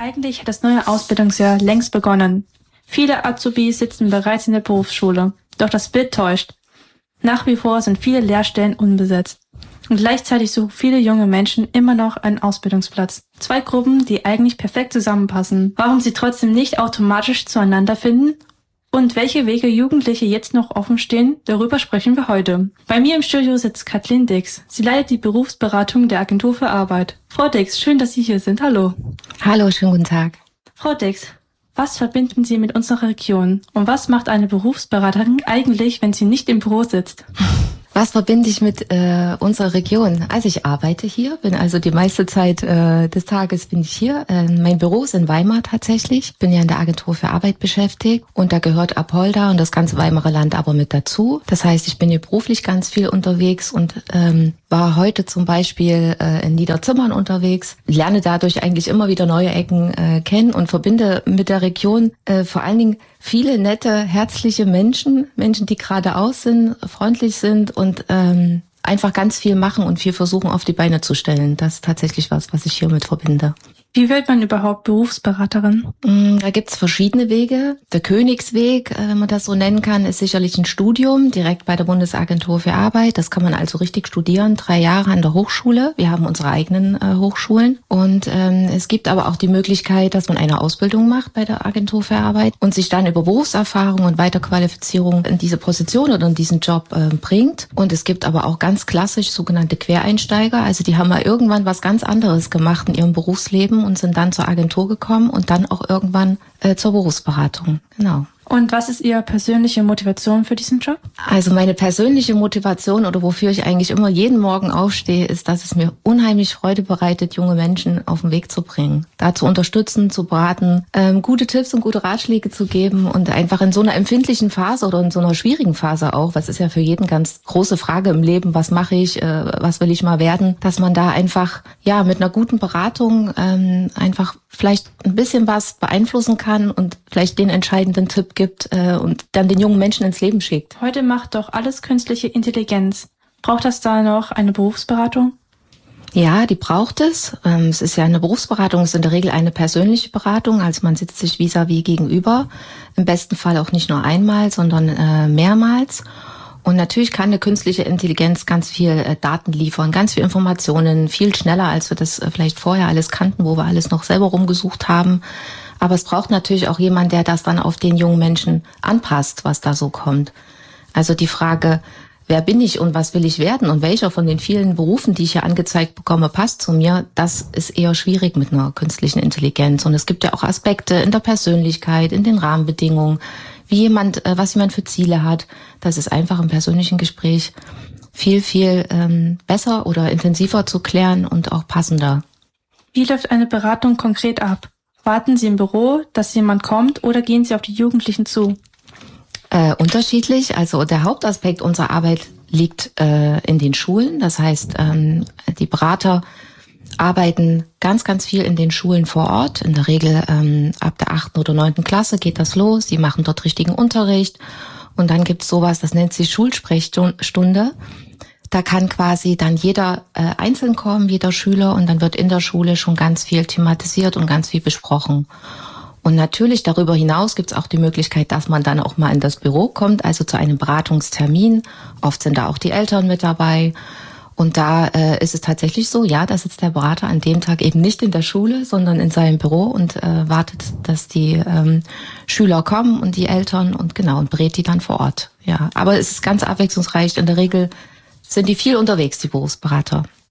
Eigentlich hat das neue Ausbildungsjahr längst begonnen. Viele Azubis sitzen bereits in der Berufsschule. Doch das Bild täuscht. Nach wie vor sind viele Lehrstellen unbesetzt. Und gleichzeitig suchen viele junge Menschen immer noch einen Ausbildungsplatz. Zwei Gruppen, die eigentlich perfekt zusammenpassen. Warum sie trotzdem nicht automatisch zueinander finden? Und welche Wege Jugendliche jetzt noch offen stehen, darüber sprechen wir heute. Bei mir im Studio sitzt Kathleen Dix. Sie leitet die Berufsberatung der Agentur für Arbeit. Frau Dix, schön, dass Sie hier sind. Hallo. Hallo, schönen guten Tag. Frau Dix, was verbinden Sie mit unserer Region? Und was macht eine Berufsberaterin eigentlich, wenn sie nicht im Büro sitzt? Was verbinde ich mit unserer Region? Also ich arbeite hier, bin also die meiste Zeit des Tages bin ich hier. Mein Büro ist in Weimar tatsächlich. Bin ja in der Agentur für Arbeit beschäftigt und da gehört Apolda und das ganze Weimarer Land aber mit dazu. Das heißt, ich bin hier beruflich ganz viel unterwegs und war heute zum Beispiel in Niederzimmern unterwegs. Lerne dadurch eigentlich immer wieder neue Ecken kennen und verbinde mit der Region vor allen Dingen viele nette, herzliche Menschen, die geradeaus sind, freundlich sind und einfach ganz viel machen und viel versuchen auf die Beine zu stellen. Das ist tatsächlich was ich hiermit verbinde. Wie wird man überhaupt Berufsberaterin? Da gibt's verschiedene Wege. Der Königsweg, wenn man das so nennen kann, ist sicherlich ein Studium direkt bei der Bundesagentur für Arbeit. Das kann man also richtig studieren, 3 Jahre an der Hochschule. Wir haben unsere eigenen Hochschulen. Und es gibt aber auch die Möglichkeit, dass man eine Ausbildung macht bei der Agentur für Arbeit und sich dann über Berufserfahrung und Weiterqualifizierung in diese Position oder in diesen Job bringt. Und es gibt aber auch ganz klassisch sogenannte Quereinsteiger. Also die haben mal irgendwann was ganz anderes gemacht in ihrem Berufsleben und sind dann zur Agentur gekommen und dann auch irgendwann zur Berufsberatung. Genau. Und was ist Ihre persönliche Motivation für diesen Job? Also meine persönliche Motivation oder wofür ich eigentlich immer jeden Morgen aufstehe, ist, dass es mir unheimlich Freude bereitet, junge Menschen auf den Weg zu bringen. Da zu unterstützen, zu beraten, gute Tipps und gute Ratschläge zu geben und einfach in so einer empfindlichen Phase oder in so einer schwierigen Phase auch, was ist ja für jeden ganz große Frage im Leben, was mache ich, was will ich mal werden, dass man da einfach ja mit einer guten Beratung einfach vielleicht ein bisschen was beeinflussen kann und vielleicht den entscheidenden Tipp gibt und dann den jungen Menschen ins Leben schickt. Heute macht doch alles künstliche Intelligenz. Braucht das da noch eine Berufsberatung? Ja, die braucht es. Es ist ja eine Berufsberatung, es ist in der Regel eine persönliche Beratung, also man sitzt sich vis-à-vis gegenüber. Im besten Fall auch nicht nur einmal, sondern mehrmals. Und natürlich kann eine künstliche Intelligenz ganz viel Daten liefern, ganz viel Informationen, viel schneller, als wir das vielleicht vorher alles kannten, wo wir alles noch selber rumgesucht haben. Aber es braucht natürlich auch jemand, der das dann auf den jungen Menschen anpasst, was da so kommt. Also die Frage, wer bin ich und was will ich werden und welcher von den vielen Berufen, die ich hier angezeigt bekomme, passt zu mir, das ist eher schwierig mit einer künstlichen Intelligenz. Und es gibt ja auch Aspekte in der Persönlichkeit, in den Rahmenbedingungen, was jemand für Ziele hat. Das ist einfach im persönlichen Gespräch viel besser oder intensiver zu klären und auch passender. Wie läuft eine Beratung konkret ab? Warten Sie im Büro, dass jemand kommt, oder gehen Sie auf die Jugendlichen zu? Unterschiedlich. Also der Hauptaspekt unserer Arbeit liegt in den Schulen. Das heißt, die Berater arbeiten ganz viel in den Schulen vor Ort. In der Regel ab der 8. oder 9. Klasse geht das los. Die machen dort richtigen Unterricht. Und dann gibt's sowas, das nennt sich Schulsprechstunde. Da kann quasi dann jeder einzeln kommen, jeder Schüler. Und dann wird in der Schule schon ganz viel thematisiert und ganz viel besprochen. Und natürlich darüber hinaus gibt's auch die Möglichkeit, dass man dann auch mal in das Büro kommt, also zu einem Beratungstermin. Oft sind da auch die Eltern mit dabei. Und da ist es tatsächlich so, ja, da sitzt der Berater an dem Tag eben nicht in der Schule, sondern in seinem Büro und wartet, dass die Schüler kommen und die Eltern und berät die dann vor Ort. Ja, aber es ist ganz abwechslungsreich. In der Regel sind die viel unterwegs, die Berufsberater.